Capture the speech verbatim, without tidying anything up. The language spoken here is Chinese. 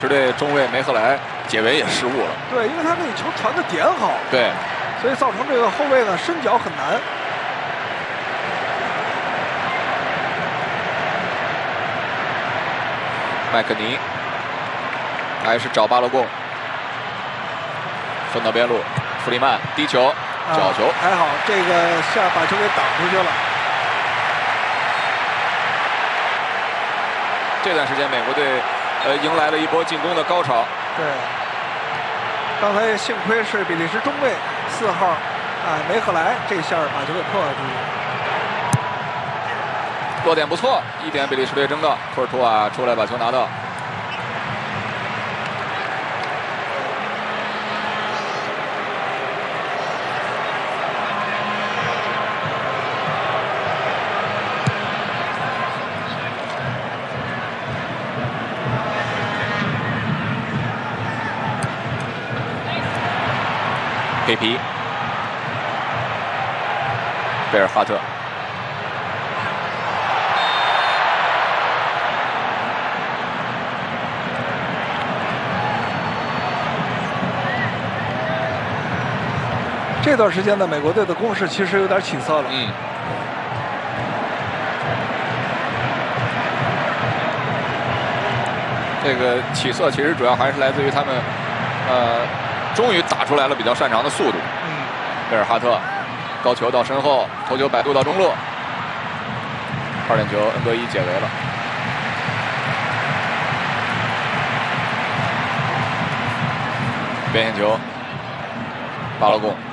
是对中卫梅赫莱解围也失误了。 对，因为他那个球传的点好， 对， 所以造成这个后卫呢伸脚很难。 麦克尼还是找巴洛贡，分到边路，弗里曼低球，角球、 啊、还好，这个下把球给挡出去了。 这段时间美国队呃迎来了一波进攻的高潮。 对，刚才幸亏是比利时中卫四号啊梅赫莱这下把球给破了出去。 落点不错，一点比利时队争到，库尔图瓦出来把球拿到。佩皮，贝尔哈特。 这段时间呢，美国队的攻势其实有点起色了。 嗯。这个起色其实主要还是来自于他们，呃，终于打出来了比较擅长的速度。 嗯。 贝尔哈特，高球到身后，头球摆渡到中路，二点球，恩格伊解围了。边线球，巴洛贡。